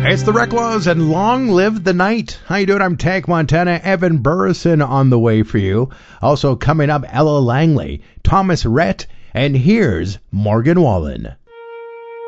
It's the Recklows and Long Live the Night. How you doing? I'm Tank Montana. Evan Burrison on the way for you. Also coming up, Ella Langley, Thomas Rhett, and here's Morgan Wallen.